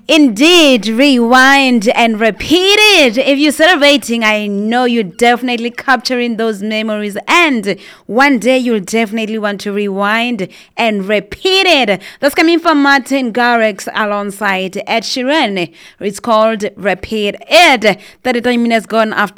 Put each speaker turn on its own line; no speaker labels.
Indeed, rewind and repeat it. If you're celebrating, I know you're definitely capturing those memories, and one day you'll definitely want to rewind and repeat it. That's coming from Martin Garrix alongside Ed Sheeran. It's called Repeat It. 33 minutes gone after